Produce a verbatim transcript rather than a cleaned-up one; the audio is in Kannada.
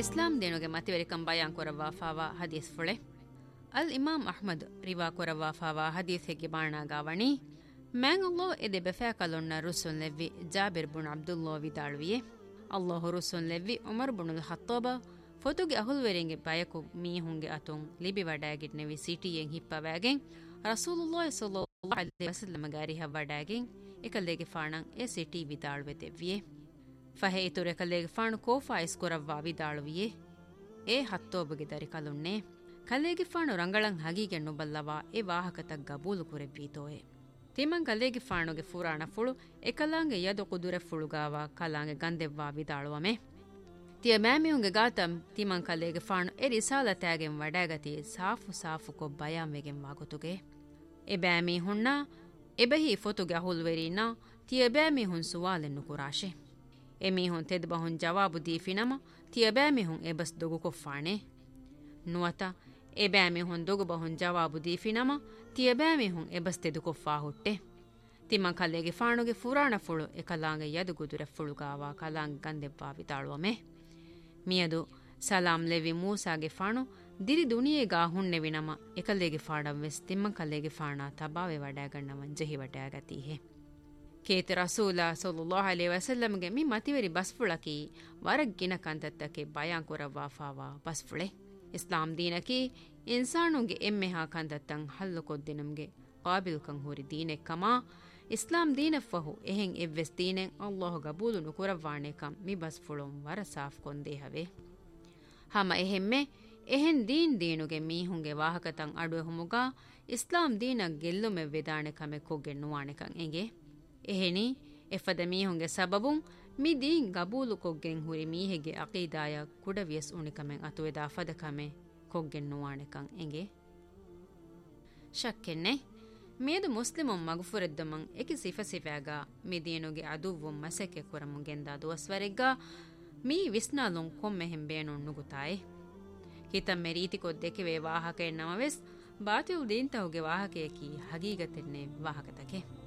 ಇಸ್ಲಾಂ ದೇನುಗೆ ಮತಿವೆರಿಕಂ ಬಯಾನ್ ಕೊರವಾ ಫಾವಾ ಹದೀಸ್ ಫುಳೆ ಅಲ್ ಇಮಾಮ್ ಅಹ್ಮದ್ ರಿವಾ ಕೊರವಾ ಫಾವಾ ಹದೀಸ್ ಹೆಗೆ ಬಾಣಾಗಾವಣಿ ಮ್ಯಾಂಗ್ ಅಲ್ಲೋ ಎದೆ ಬೆಫಾಕಲೊನ್ನ ರುಸುನ್ ಲೆವ್ವಿ ಜಾಬಿರ್ ಬುನ್ ಅಬ್ದುಲ್ಲೋ ವಿದಾಳುವಿಯೆ ಅಲ್ಲಾಹು ರುಸುನ್ ಲೆವ್ವಿ Umar ಬುನುಲ್ ಹತ್ತೋಬ ಫೊತುಗೆ ಅಹುಲ್ವೆರೆಂಗೆ ಬಯಕು ಮೀಹುಂಗೆ ಅತುಂ Libby ವಡಾಗಿಡ್ನೆವಿ ಸಿಟಿಯೆಂ ಹಿಪ್ಪವಾಗೆಂ ರಸೂಲುಲ್ಲಾಹಿ ಸಲ್ಲಲ್ಲಾಹು ಅಲೈಹಿ ವಸಲ್ಲಂ ಗಾರಿಹ ವಡಾಗೆಂ ಎಕಲ್ಲೆಗೆ ಫಾಣಂ A city ವಿದಾಳುವೆತೆವ್ವಿಯೆ ಫಹೆ ಇತುರೆ ಕಲ್ಲೆಗೆ ಫಾಣು ಕೋಫಾ ಇಸ್ಕೊರವ್ವಾ ವಿದಾಳುವಿಯೆ A ಹತ್ತೋಬಗೆ Dari ಕಲುನ್ನೆ ಕಲ್ಲೆಗೆ ಫಾಣು ರಂಗಳಂ ಹಗೀಗೆ ನುಬಲ್ಲವಾ A ವಾಹಕತಗ್ ಗಬೂಲು ಕುರೆವ್ವೀತೋಯೆ ತಿಮಂ ಕಲ್ಲೆಗೆ ಫಾಣುಗೆ ಫುರಾಣ ಫುಳು ಎಕಲಾಂಗೆ Yadu ಕುದುರೆ ಫುಳುಗಾವ ಕಲಾಂಗೆ ಗಂದೆವ್ವಾ ವಿದಾಳುವಮೆ ತಿಯ ಮ್ಯಾಮಿಯುಂಗೆ ಗಾತಂ ತಿಮಂ ಕಲ್ಲೆಗೆ ಫಾಣು ಎ ರಿಸಾಲತಾಗೆಂ ವಡಾಗತಿ ಸಾಫು ಸಾಫು ಕೊ ಬಯಾಂವೆಗೆಂ ವಾಗುತುಗೆ A ಬ್ಯಾಮಿ ಹುಣ್ಣ ಎಬಹಿ ಫೊತುಗೆ ಅಹುಲ್ವೆರೀನಾ ತಿಯ ಬ್ಯಾಮಿ ಹುನ್ ಸುವಾಲೆನ್ನು ಕುರಾಶೆ ಎಮೀಹುನ್ ತೆದ್ಬಹುನ್ ಜವಾಬು ದೀಫಿನಮ ತಿಯ ಬ್ಯಾಮಿಹುನ್ ಎಬಸ್ ದೊಗು ಕೊಫ್ಫಾಣೆ ನುವತ A ಬ್ಯಾಮಿಹುನ್ ದೊಗು ಬಹುನ್ ಜವಾಬು ದೀಫಿನಮ ತಿಯ ಬ್ಯಾಮಿಹುನ್ ಎಬಸ್ ತೆದು ಕೊಫ್ಫಾ ಹುಟ್ಟೆ Timma ಕಲ್ಲೆಗೆ ಫಾಣುಗೆ ಫುರಾಣ ಫುಳು A ಕಲಾಂಗೆ Yadu ಗುದುರೆ ಫುಳುಗಾವ ಕಲಾಂಗೆ ಗಂದೆವ್ವಾ ವಿದಾಳುವಮೆ ಮಿಯದು Salam levy ಮೂಸಾಗೆ ಫಾಣು ದಿರಿ ದುನಿಯೆಗಾ ಹುಣ್ಣೆವಿನಮ ಎಕಲ್ಲೆಗೆ ಫಾಣಂ ವೆಸ್ Timma ಕಲ್ಲೆಗೆ ಫಾಣ ತಬಾವೆ ವಡಾಗಣ್ಣವನ್ ಜಹಿ ವಡಾಗತೀಹೆ Keta ರಸೂಲ ಸಲ್ಲಲ್ಲಾಹು ಅಲೈಹಿ ವಸಲ್ಲಂಗೆ me ಮತಿವೆರಿ ಬಸ್ಫುಳಕಿ ವರಗ್ ಗಿನ ಕಂತತ್ತಕ್ಕೆ ಬಯಾನ್ ಕೊರವ್ವಾ fava ಬಸ್ಫುಳೆ ಇಸ್ಲಾಂ ದೀನಕಿ ಇನ್ಸಾನುಗೆ ಎಮ್ಮೆ ಹಾ ಕಂತತ್ತಂ ಹಲ್ಲು ಕೊದ್ದಿನಂಗೆ ಕಾಬಿಲ್ ಕಂ ಹುರಿ ದೀನೆ ಕಮಾ ಇಸ್ಲಾಂ ದೀನ ಫಹು ಎಹೆಂ ಎವ್ವೆಸ್ ದೀನೆಂ ಅಲ್ಲಾಹು ಗಬೂಲು ನುಕುರವ್ವಾಣೆ ಕಂ ಮಿ ಬಸ್ಫುಳಂ ವರ ಸಾಫ್ ಕೊಂದೇ ಹವೆ ಹಮ ಎಹೆಮ್ಮೆ ಎಹೆನ್ ದೀನ್ ದೀನುಗೆ ಮೀಹುಂಗೆ ವಾಹಕತಂ ಅಡುವೆ ಹುಮುಗಾ ಇಸ್ಲಾಂ ದೀನ ಗೆಲ್ಲುಮೆ ವೆದಾಣೆ ಕಮೆ ಕೊಗ್ಗೆ ನುವಾಣೆ ಕಂ ಎಂಗೆ ಎಹೆನಿ ಎಫದ ಮೀಹುಂಗೆ ಸಬಬುಂ ಮಿ ದೀನ್ ಗಬೂಲು ಕೊಗ್ಗೆಂ ಹುರಿ ಮೀಹೆಗೆ ಅಕೀದಾಯ ಕುಡವಿಯಸ್ ಉಣಿಕಮೆಂ ಅತುವೆದ ಫದಕಮೆ ಕೊಗ್ಗೆಂ ನುವಾಣೆಕಂ ಎಂಗೆ ಶಕ್ಕೆನ್ನೆ ಮೇದು ಮುಸ್ಲಿಮುಂ ಮಗಫುರೆದ್ದಮಂ ಎಕಿ ಸಿಫ ಸಿಫಾಗ ಮಿ ದೀನುಗೆ ಅದುವ್ವುಂ ಮಸೆಕೆ ಕುರಮುಂ ಗೆಂದಾ ದುವಸ್ವರೆಗ್ಗ ಮೀ ವಿಸ್ನಾಲುಂ ಕೊಮ್ಮೆ ಹೆಂಬೇಣುಂ ನುಗುತಾಯೆ ಹಿತಮ್ಮೆ ರೀತಿ ಕೊದ್ದೆಕೆ ವೇ ವಾಹಕ ಎನ್ನಮವೆಸ್ ಬಾತಿಲ್ ದೀನ್ ತಹುಗೆ ವಾಹಕೆಯಕಿ ಹಗೀಗತೆನ್ನೆ ವಾಹಕತಕೆ